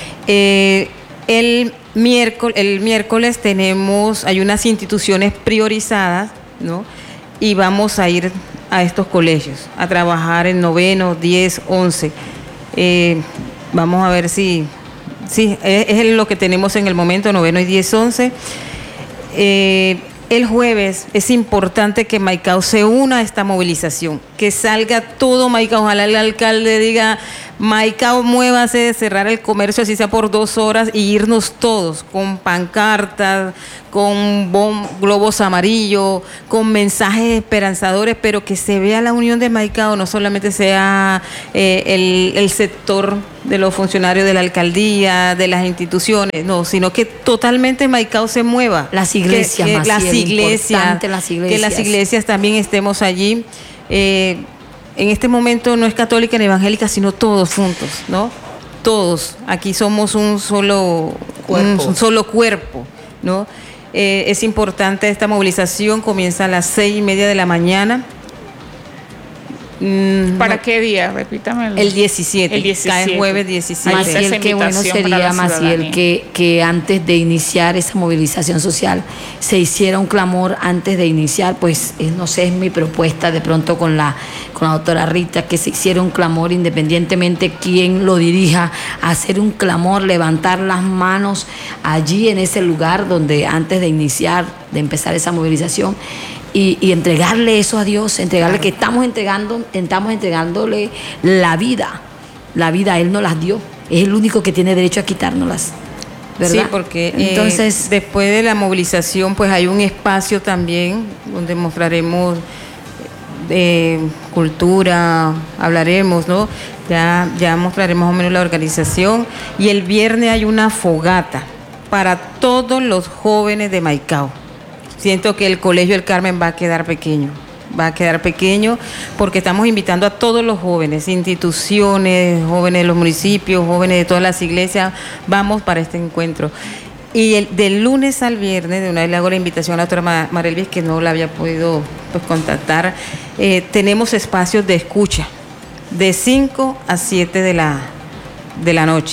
Eh, el, miércoles, el miércoles tenemos, hay unas instituciones priorizadas, ¿no? Y vamos a ir a estos colegios, a trabajar en noveno, diez, once. Eh, vamos a ver si, sí, es, es lo que tenemos en el momento, noveno y diez, once. Eh, el jueves es importante que Maicao se una a esta movilización, que salga todo Maicao. Ojalá el alcalde diga, Maicao, muévase de cerrar el comercio, así sea por dos horas, y irnos todos con pancartas, con bom, globos amarillos, con mensajes esperanzadores, pero que se vea la unión de Maicao, no solamente sea eh, el, el sector de los funcionarios de la alcaldía, de las instituciones, no, sino que totalmente Maicao se mueva. Las iglesias, que, que Maciel, las iglesias, las iglesias, que las iglesias también estemos allí. Eh, en este momento no es católica ni evangélica, sino todos juntos, ¿no? Todos. Aquí somos un solo cuerpo, un, un solo cuerpo, ¿no? Eh, es importante esta movilización, comienza a las seis y media de la mañana. ¿Para no, qué día? Repítamelo. El diecisiete. El diecisiete. Cae jueves diecisiete. Maciel, qué bueno sería, Maciel, que, que antes de iniciar esa movilización social se hiciera un clamor antes de iniciar, pues eh, no sé, es mi propuesta de pronto con la, con la doctora Rita, que se hiciera un clamor independientemente quién lo dirija, hacer un clamor, levantar las manos allí en ese lugar donde antes de iniciar, de empezar esa movilización, Y, y entregarle eso a Dios, entregarle claro. que estamos entregando, estamos entregándole la vida, la vida Él nos las dio, es el único que tiene derecho a quitárnoslas, ¿verdad? Sí, porque entonces eh, después de la movilización pues hay un espacio también donde mostraremos eh, cultura, hablaremos, ¿no? Ya, ya mostraremos más o menos la organización, y el viernes hay una fogata para todos los jóvenes de Maicao. Siento que el Colegio El Carmen va a quedar pequeño, va a quedar pequeño porque estamos invitando a todos los jóvenes, instituciones, jóvenes de los municipios, jóvenes de todas las iglesias, vamos para este encuentro. Y el, del lunes al viernes, de una vez le hago la invitación a la doctora Marelvis, que no la había podido pues, contactar, eh, tenemos espacios de escucha, de cinco a siete de la, de la noche.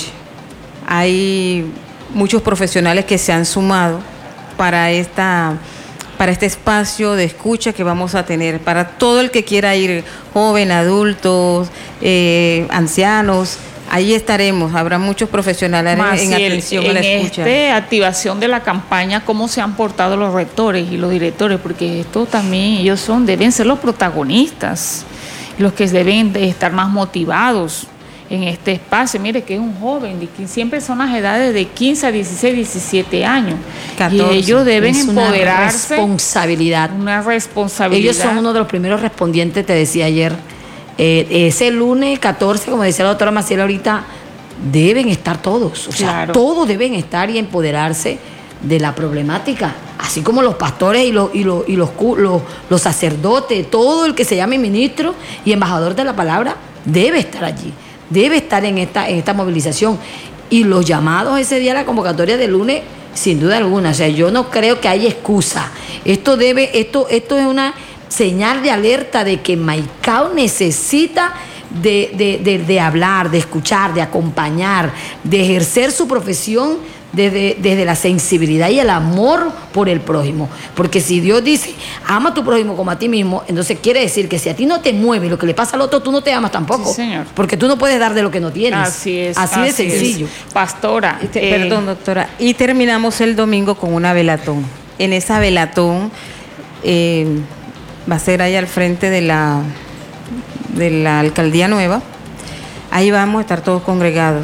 Hay muchos profesionales que se han sumado para esta... para este espacio de escucha que vamos a tener, para todo el que quiera ir, joven, adultos, eh, ancianos, ahí estaremos, habrá muchos profesionales Maciel, en atención en a la escucha. En esta activación de la campaña, ¿cómo se han portado los rectores y los directores? Porque esto también, ellos son, deben ser los protagonistas, los que deben de estar más motivados en este espacio. Mire que es un joven, de que siempre son las edades de quince a dieciséis, diecisiete años. catorce. Y ellos deben es empoderarse. Una responsabilidad. Una responsabilidad. Ellos son uno de los primeros respondientes, te decía ayer. Eh, ese lunes catorce, como decía la doctora Maciel ahorita, deben estar todos. O sea, claro. todos deben estar y empoderarse de la problemática. Así como los pastores y los, y los, y los, los, los sacerdotes, todo el que se llame ministro y embajador de la palabra, debe estar allí. Debe estar en esta, en esta movilización. Y los llamados ese día a la convocatoria del lunes, sin duda alguna. O sea, yo no creo que haya excusa. Esto debe, esto, esto es una señal de alerta de que Maicao necesita de, de, de, de hablar, de escuchar, de acompañar, de ejercer su profesión desde, desde la sensibilidad y el amor por el prójimo. Porque si Dios dice, ama a tu prójimo como a ti mismo, entonces quiere decir que si a ti no te mueve lo que le pasa al otro, tú no te amas tampoco. Sí, señor. Porque tú no puedes dar de lo que no tienes. Así es. Así, así de sencillo. Es. Pastora. Este, eh, perdón, doctora. Y terminamos el domingo con una velatón. En esa velatón eh, va a ser ahí al frente de la, de la Alcaldía Nueva. Ahí vamos a estar todos congregados.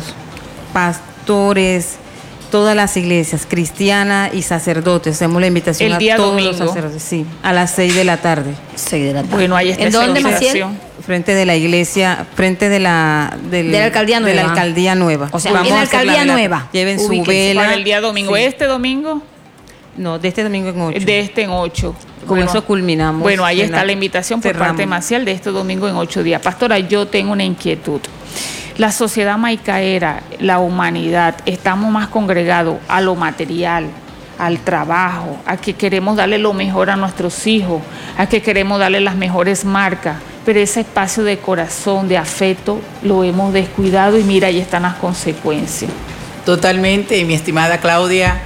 Pastores, todas las iglesias cristianas y sacerdotes. Hacemos la invitación el día a todos domingo. los sacerdotes. Sí, a las seis de la tarde. seis de la tarde. Bueno, ahí está. ¿En dónde, Maciel? Frente de la iglesia, frente de la del, de la alcaldía nueva. De la alcaldía nueva. O sea, vamos en la alcaldía la nueva. Lleven Ubíquense. su vela. Para el día domingo. Sí. ¿Este domingo? No, de este domingo en ocho. De este en ocho. Con bueno, eso culminamos. Bueno, ahí está la, la invitación por cerramos. parte de Maciel de este domingo en ocho días. Pastora, yo tengo una inquietud. La sociedad maicaera, la humanidad, estamos más congregados a lo material, al trabajo, a que queremos darle lo mejor a nuestros hijos, a que queremos darle las mejores marcas, pero ese espacio de corazón, de afecto, lo hemos descuidado y mira, ahí están las consecuencias. Totalmente, mi estimada Claudia.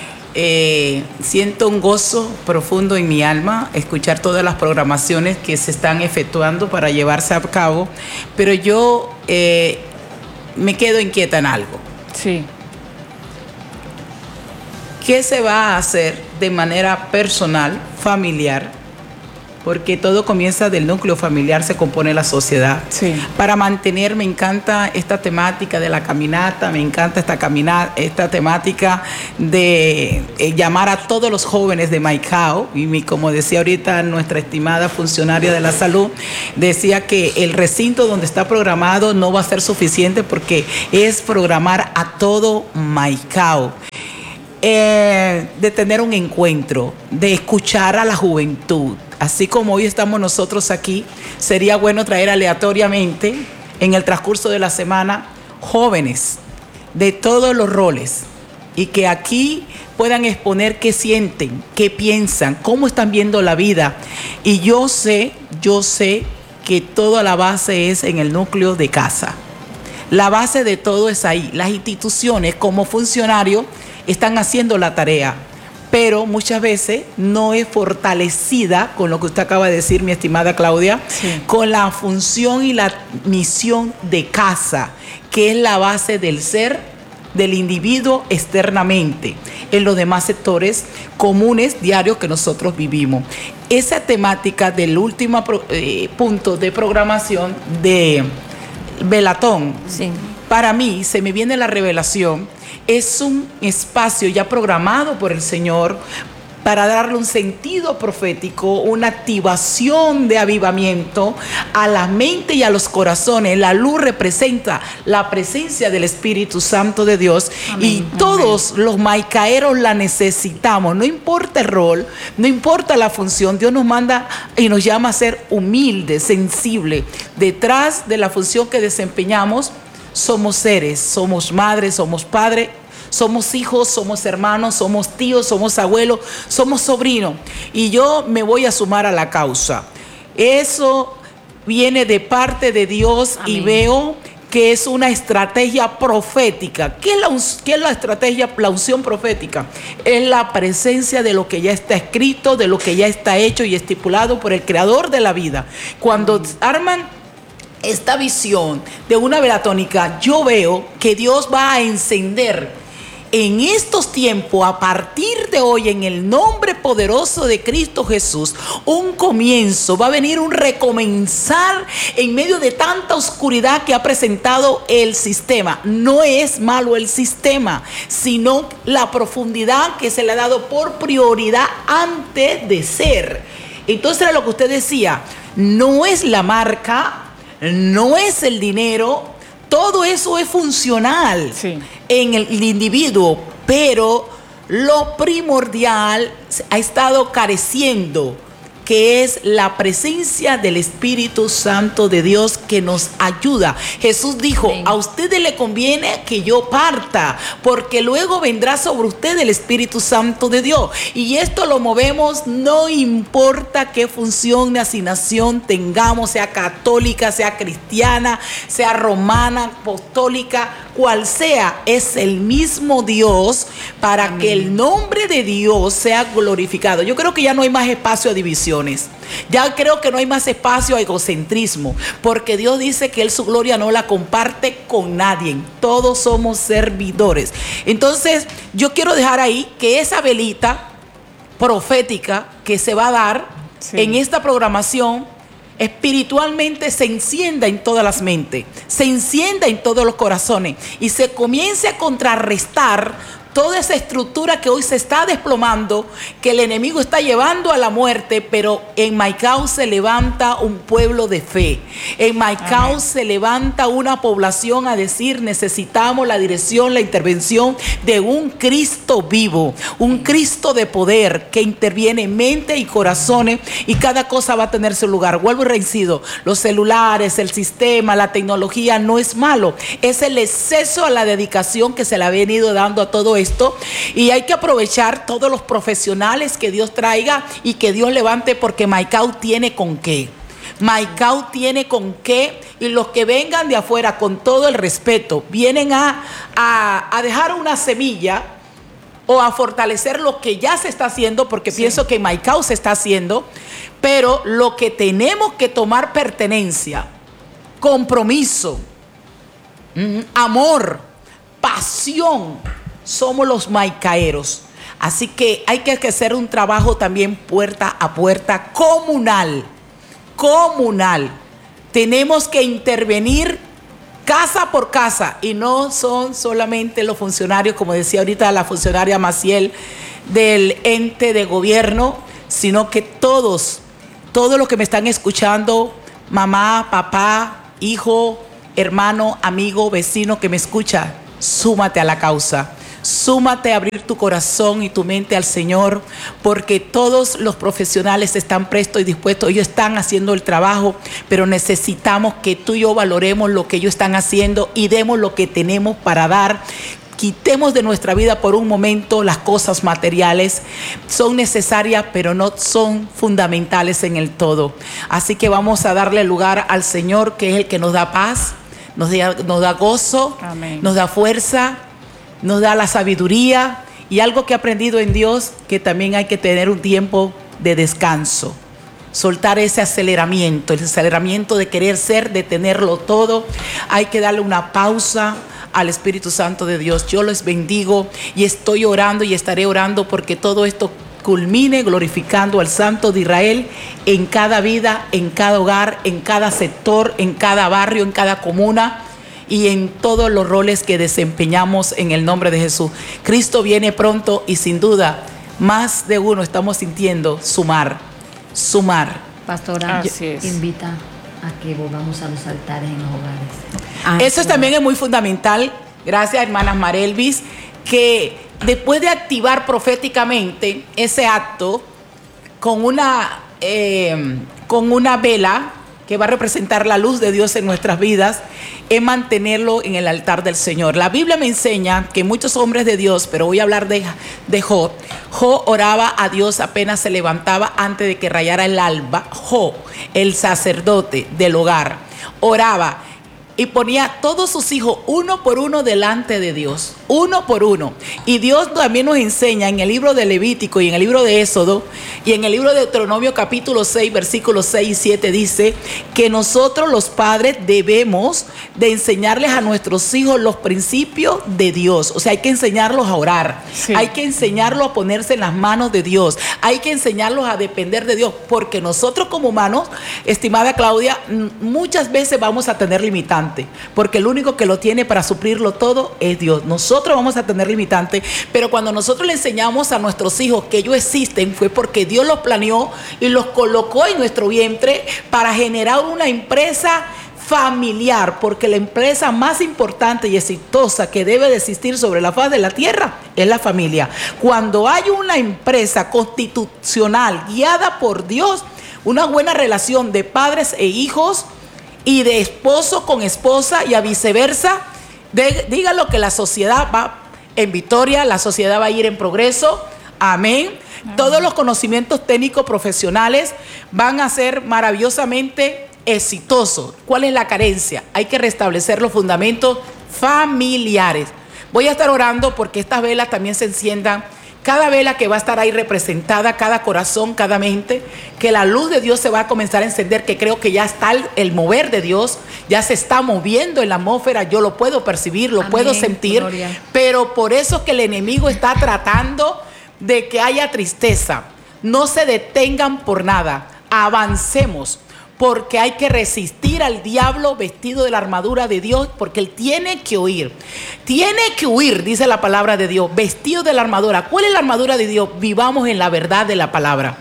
Eh, siento un gozo profundo en mi alma escuchar todas las programaciones que se están efectuando para llevarse a cabo, pero yo eh, me quedo inquieta en algo. Sí. ¿qué se va a hacer de manera personal, familiar? Porque todo comienza del núcleo familiar, se compone la sociedad. Sí. Para mantener, me encanta esta temática de la caminata, me encanta esta, camina, esta temática de eh, llamar a todos los jóvenes de Maicao. Y mi, como decía ahorita nuestra estimada funcionaria de la salud, decía que el recinto donde está programado no va a ser suficiente porque es programar a todo Maicao. Eh, de tener un encuentro, de escuchar a la juventud. Así como hoy estamos nosotros aquí, sería bueno traer aleatoriamente en el transcurso de la semana jóvenes de todos los roles y que aquí puedan exponer qué sienten, qué piensan, cómo están viendo la vida. Y yo sé, yo sé que toda la base es en el núcleo de casa. La base de todo es ahí. Las instituciones como funcionarios están haciendo la tarea, pero muchas veces no es fortalecida con lo que usted acaba de decir, mi estimada Claudia, sí, con la función y la misión de casa, que es la base del ser del individuo externamente, en los demás sectores comunes diarios que nosotros vivimos. Esa temática del último eh, punto de programación de Velatón, sí, para mí se me viene la revelación. Es un espacio ya programado por el Señor para darle un sentido profético, una activación de avivamiento a la mente y a los corazones. La luz representa la presencia del Espíritu Santo de Dios. Amén. Y todos Amén. Los maicaeros la necesitamos. No importa el rol, no importa la función. Dios nos manda y nos llama a ser humildes, sensibles. Detrás de la función que desempeñamos, somos seres, somos madres, somos padres, somos hijos, somos hermanos, somos tíos, somos abuelos, somos sobrinos. Y yo me voy a sumar a la causa. Eso viene de parte de Dios. Amén. Y veo que es una estrategia profética. ¿Qué es, la, ¿Qué es la estrategia, la unción profética? Es la presencia de lo que ya está escrito, de lo que ya está hecho y estipulado por el Creador de la vida. Cuando Amén. Arman esta visión de una velatónica, yo veo que Dios va a encender en estos tiempos, a partir de hoy, en el nombre poderoso de Cristo Jesús, un comienzo. Va a venir un recomenzar en medio de tanta oscuridad que ha presentado el sistema. No es malo el sistema, sino la profundidad que se le ha dado por prioridad antes de ser. Entonces, era lo que usted decía, no es la marca, no es el dinero, todo eso es funcional, sí, en el individuo, pero lo primordial ha estado careciendo, que es la presencia del Espíritu Santo de Dios que nos ayuda. Jesús dijo, sí, a ustedes le conviene que yo parta, porque luego vendrá sobre ustedes el Espíritu Santo de Dios. Y esto lo movemos, no importa qué función ni asignación tengamos, sea católica, sea cristiana, sea romana, apostólica, cual sea, es el mismo Dios para Amén. Que el nombre de Dios sea glorificado. Yo creo que ya no hay más espacio a divisiones. Ya creo que no hay más espacio a egocentrismo, porque Dios dice que Él su gloria no la comparte con nadie. Todos somos servidores. Entonces, yo quiero dejar ahí que esa velita profética que se va a dar, sí, en esta programación, espiritualmente se encienda en todas las mentes, se encienda en todos los corazones y se comience a contrarrestar toda esa estructura que hoy se está desplomando, que el enemigo está llevando a la muerte, pero en Maicao se levanta un pueblo de fe. En Maicao Amén. Se levanta una población a decir, necesitamos la dirección, la intervención de un Cristo vivo, un Cristo de poder que interviene en mente y corazones, y cada cosa va a tener su lugar. Vuelvo y reincido, los celulares, el sistema, la tecnología no es malo, es el exceso a la dedicación que se le ha venido dando a todo esto, y hay que aprovechar todos los profesionales que Dios traiga y que Dios levante, porque Maicao tiene con qué. Maicao tiene con qué, y los que vengan de afuera, con todo el respeto, vienen a, a, a dejar una semilla o a fortalecer lo que ya se está haciendo, porque sí, pienso que Maicao se está haciendo, pero lo que tenemos que tomar pertenencia, compromiso, amor, pasión, somos los maicaeros. Así que hay que hacer un trabajo también puerta a puerta, comunal, comunal. Tenemos que intervenir casa por casa, y no son solamente los funcionarios, como decía ahorita la funcionaria Maciel, del ente de gobierno, sino que todos, todos los que me están escuchando, mamá, papá, hijo, hermano, amigo, vecino que me escucha, súmate a la causa. Súmate a abrir tu corazón y tu mente al Señor, porque todos los profesionales están prestos y dispuestos. Ellos están haciendo el trabajo, pero necesitamos que tú y yo valoremos lo que ellos están haciendo y demos lo que tenemos para dar. Quitemos de nuestra vida por un momento las cosas materiales. Son necesarias, pero no son fundamentales en el todo. Así que vamos a darle lugar al Señor, que es el que nos da paz, nos da, nos da gozo, amén, nos da fuerza, nos da la sabiduría, y algo que he aprendido en Dios, que también hay que tener un tiempo de descanso. Soltar ese aceleramiento, el aceleramiento de querer ser, de tenerlo todo. Hay que darle una pausa al Espíritu Santo de Dios. Yo les bendigo y estoy orando y estaré orando porque todo esto culmine glorificando al Santo de Israel en cada vida, en cada hogar, en cada sector, en cada barrio, en cada comuna y en todos los roles que desempeñamos en el nombre de Jesús. Cristo viene pronto y sin duda más de uno estamos sintiendo sumar, sumar. Pastora, invita a que volvamos a los altares en los hogares. Ah, Eso sí. También es muy fundamental. Gracias, hermanas Marelvis, que después de activar proféticamente ese acto con una, eh, con una vela que va a representar la luz de Dios en nuestras vidas, es mantenerlo en el altar del Señor. La Biblia me enseña que muchos hombres de Dios, pero voy a hablar de, de Job. Job oraba a Dios apenas se levantaba antes de que rayara el alba. Job, el sacerdote del hogar, oraba y ponía todos sus hijos uno por uno delante de Dios, uno por uno. Y Dios también nos enseña en el libro de Levítico y en el libro de Éxodo y en el libro de Deuteronomio capítulo seis, versículos seis y siete dice que nosotros los padres debemos de enseñarles a nuestros hijos los principios de Dios. O sea, hay que enseñarlos a orar, sí. Hay que enseñarlos a ponerse en las manos de Dios, hay que enseñarlos a depender de Dios, porque nosotros como humanos, estimada Claudia, muchas veces vamos a tener limitantes. Porque el único que lo tiene para suplirlo todo es Dios. Nosotros vamos a tener limitantes, pero cuando nosotros le enseñamos a nuestros hijos que ellos existen, fue porque Dios los planeó y los colocó en nuestro vientre para generar una empresa familiar, porque la empresa más importante y exitosa que debe de existir sobre la faz de la tierra es la familia. Cuando hay una empresa constitucional guiada por Dios, una buena relación de padres e hijos, y de esposo con esposa y a viceversa, de, dígalo que la sociedad va en victoria, la sociedad va a ir en progreso, amén. Amén. Todos los conocimientos técnicos profesionales van a ser maravillosamente exitosos. ¿Cuál es la carencia? Hay que restablecer los fundamentos familiares. Voy a estar orando porque estas velas también se enciendan. Cada vela que va a estar ahí representada, cada corazón, cada mente, que la luz de Dios se va a comenzar a encender, que creo que ya está el, el mover de Dios, ya se está moviendo en la atmósfera, yo lo puedo percibir, lo Amén, puedo sentir, gloria. Pero por eso es que el enemigo está tratando de que haya tristeza. No se detengan por nada, avancemos. Porque hay que resistir al diablo vestido de la armadura de Dios, porque él tiene que huir. Tiene que huir, dice la palabra de Dios, vestido de la armadura. ¿Cuál es la armadura de Dios? Vivamos en la verdad de la palabra.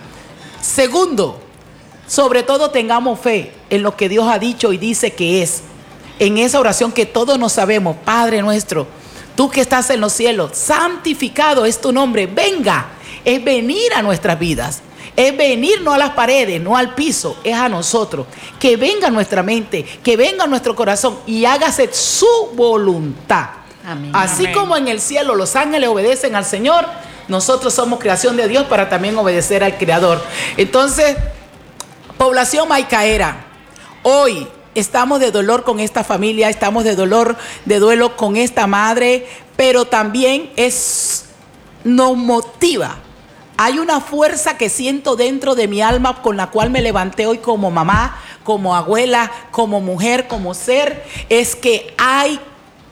Segundo, sobre todo tengamos fe en lo que Dios ha dicho y dice que es. En esa oración que todos nos sabemos, Padre nuestro, tú que estás en los cielos, santificado es tu nombre. Venga, es venir a nuestras vidas. Es venir no a las paredes, no al piso, es a nosotros. Que venga nuestra mente, que venga nuestro corazón y hágase su voluntad. Amén. Así Amén. Como en el cielo los ángeles obedecen al Señor, nosotros somos creación de Dios para también obedecer al Creador. Entonces, población Maicaera, hoy estamos de dolor con esta familia, estamos de dolor, de duelo con esta madre, pero también es, nos motiva. Hay una fuerza que siento dentro de mi alma con la cual me levanté hoy como mamá, como abuela, como mujer, como ser. Es que hay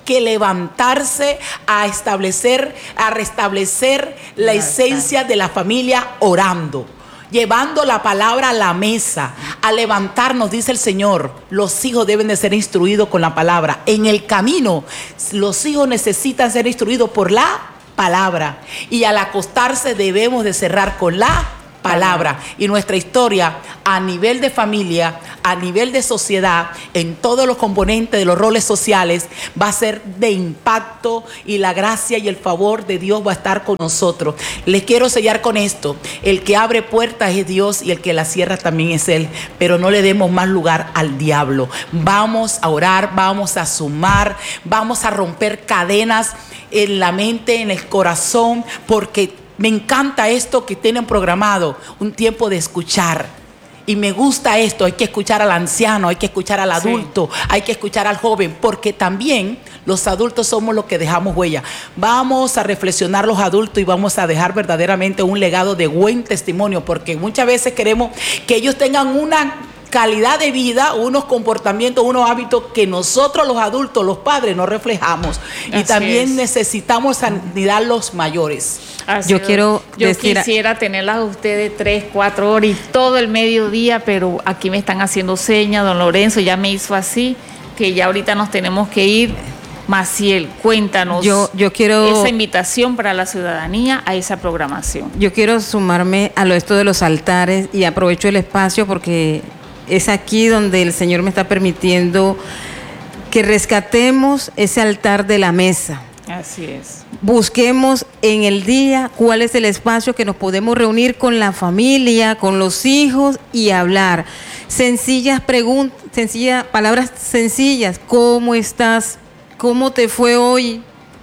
que levantarse a establecer, a restablecer la esencia de la familia orando, llevando la palabra a la mesa, a levantarnos, dice el Señor. Los hijos deben de ser instruidos con la palabra. En el camino, los hijos necesitan ser instruidos por la palabra. Y al acostarse debemos de cerrar con la palabra. Y nuestra historia a nivel de familia, a nivel de sociedad, en todos los componentes de los roles sociales, va a ser de impacto, y la gracia y el favor de Dios va a estar con nosotros. Les quiero sellar con esto: el que abre puertas es Dios y el que las cierra también es Él, pero no le demos más lugar al diablo. Vamos a orar, vamos a sumar, vamos a romper cadenas en la mente, en el corazón, porque me encanta esto que tienen programado, un tiempo de escuchar. Y me gusta esto, hay que escuchar al anciano, hay que escuchar al adulto, sí. hay que escuchar al joven, porque también los adultos somos los que dejamos huella. Vamos a reflexionar los adultos y vamos a dejar verdaderamente un legado de buen testimonio, porque muchas veces queremos que ellos tengan una calidad de vida, unos comportamientos, unos hábitos que nosotros los adultos, los padres, no reflejamos. Así y también es. Necesitamos sanidad los mayores. Así yo quiero yo decir, quisiera tenerlas a ustedes tres, cuatro horas y todo el mediodía, pero aquí me están haciendo señas, don Lorenzo ya me hizo así, que ya ahorita nos tenemos que ir. Maciel, cuéntanos yo, yo quiero, esa invitación para la ciudadanía a esa programación. Yo quiero sumarme a lo esto de los altares y aprovecho el espacio porque es aquí donde el Señor me está permitiendo que rescatemos ese altar de la mesa. Así es. Busquemos en el día cuál es el espacio que nos podemos reunir con la familia, con los hijos y hablar. Sencillas preguntas, sencillas, palabras sencillas. ¿Cómo estás? ¿Cómo te fue hoy?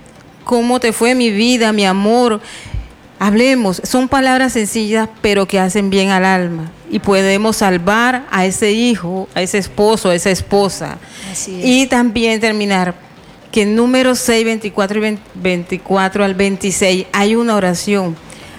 ¿Cómo te fue mi vida, mi amor? Hablemos. Son palabras sencillas, pero que hacen bien al alma. Y podemos salvar a ese hijo, a ese esposo, a esa esposa. Así es. Y también terminar que en números seis, veinticuatro y veinticuatro al veintiséis hay una oración.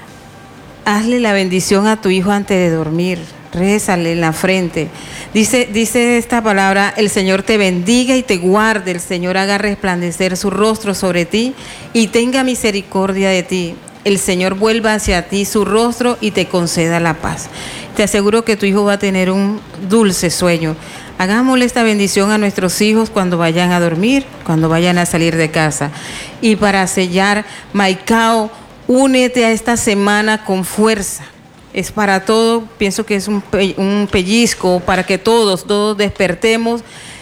Hazle la bendición a tu hijo antes de dormir. Rézale en la frente. Dice, dice esta palabra: el Señor te bendiga y te guarde, el Señor haga resplandecer su rostro sobre ti y tenga misericordia de ti. El Señor vuelva hacia ti su rostro y te conceda la paz. Te aseguro que tu hijo va a tener un dulce sueño. Hagámosle esta bendición a nuestros hijos cuando vayan a dormir, cuando vayan a salir de casa. Y para sellar, Maicao, únete a esta semana con fuerza. Es para todo, pienso que es un, pe- un pellizco para que todos, todos despertemos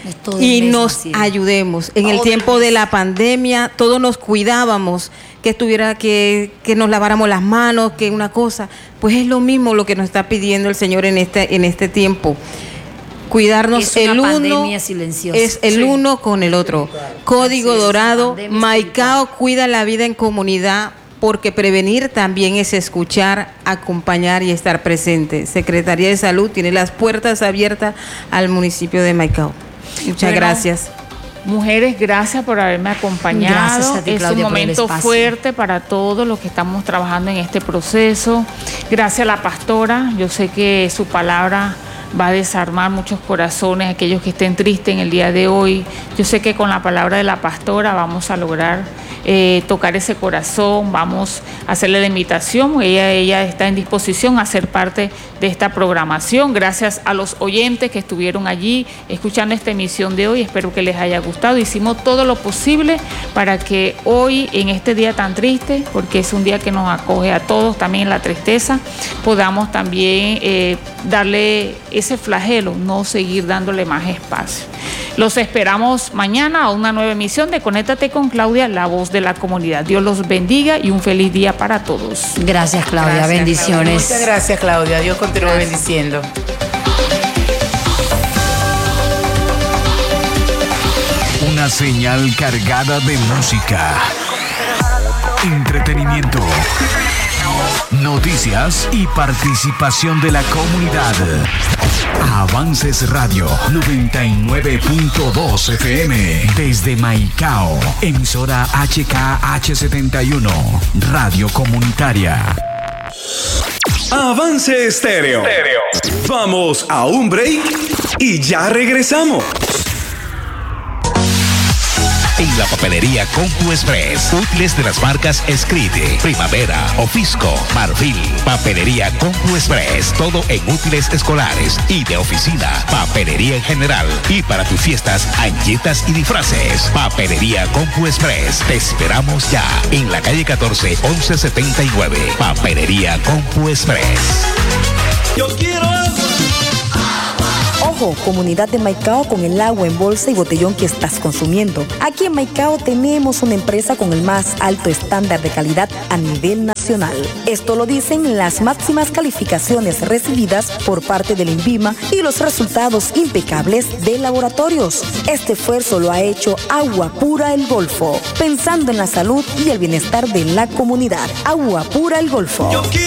y nos así. ayudemos. En todo el tiempo de la pandemia, todos nos cuidábamos, que estuviera, que, que nos laváramos las manos, que una cosa. Pues es lo mismo lo que nos está pidiendo el Señor en este, en este tiempo. Cuidarnos es el una uno silenciosa. es el sí. uno con el otro. Código dorado, Maicao cuida la vida en comunidad, porque prevenir también es escuchar, acompañar y estar presente. Secretaría de Salud tiene las puertas abiertas al municipio de Maicao. Muchas bueno, gracias. Mujeres, gracias por haberme acompañado. Gracias a ti, Claudia, es un momento por el fuerte para todos los que estamos trabajando en este proceso. Gracias a la pastora. Yo sé que su palabra va a desarmar muchos corazones, aquellos que estén tristes en el día de hoy. Yo sé que con la palabra de la pastora vamos a lograr eh, tocar ese corazón, vamos a hacerle la invitación. Ella, ella está en disposición a ser parte de esta programación. Gracias a los oyentes que estuvieron allí escuchando esta emisión de hoy. Espero que les haya gustado. Hicimos todo lo posible para que hoy, en este día tan triste, porque es un día que nos acoge a todos, también la tristeza, podamos también eh, darle ese flagelo, no seguir dándole más espacio. Los esperamos mañana a una nueva emisión de Conéctate con Claudia, la voz de la comunidad. Dios los bendiga y un feliz día para todos. Gracias, Claudia. Gracias, bendiciones. Claudia. Muchas gracias, Claudia. Dios continúe gracias. bendiciendo. Una señal cargada de música, entretenimiento, noticias y participación de la comunidad. Avances Radio noventa y nueve punto dos F M desde Maicao, emisora H K H setenta y uno, radio comunitaria. Avance Estéreo. Vamos a un break y ya regresamos. en la papelería Compu Express. Útiles de las marcas Escrite, Primavera, Ofisco, Marfil. Papelería Compu Express. Todo en útiles escolares y de oficina. Papelería en general. Y para tus fiestas, anchetas y disfraces. Papelería Compu Express. Te esperamos ya en la calle catorce, once setenta y nueve. Papelería Compu Express. Yo quiero agua. Ojo, comunidad de Maicao, con el agua en bolsa y botellón que estás consumiendo. Aquí en Maicao tenemos una empresa con el más alto estándar de calidad a nivel nacional. Esto lo dicen las máximas calificaciones recibidas por parte del INVIMA y los resultados impecables de laboratorios. Este esfuerzo lo ha hecho Agua Pura El Golfo, pensando en la salud y el bienestar de la comunidad. Agua Pura El Golfo.